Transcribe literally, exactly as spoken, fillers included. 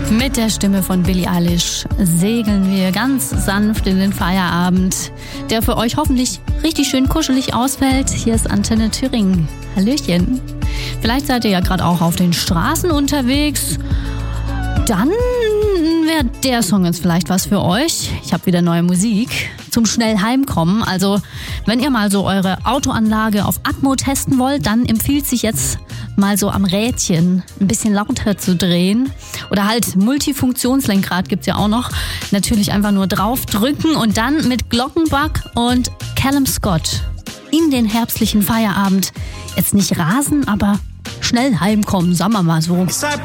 Mit der Stimme von Billie Eilish segeln wir ganz sanft in den Feierabend, der für euch hoffentlich richtig schön kuschelig ausfällt. Hier ist Antenne Thüringen. Hallöchen. Vielleicht seid ihr ja gerade auch auf den Straßen unterwegs. Dann wäre der Song jetzt vielleicht was für euch. Ich habe wieder neue Musik zum schnell heimkommen. Also wenn ihr mal so eure Autoanlage auf Atmo testen wollt, dann empfiehlt sich jetzt mal so am Rädchen ein bisschen lauter zu drehen. Oder halt Multifunktionslenkrad gibt's ja auch noch. Natürlich einfach nur draufdrücken und dann mit Glockenbach und Callum Scott in den herbstlichen Feierabend. Jetzt nicht rasen, aber schnell heimkommen, sagen wir mal so. Side